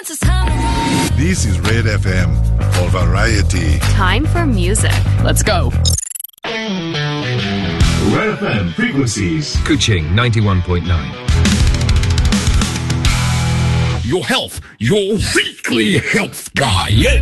This is Red FM for variety. Time for music. Let's go. Red FM frequencies. Kuching 91.9. Your health, your weekly health guy.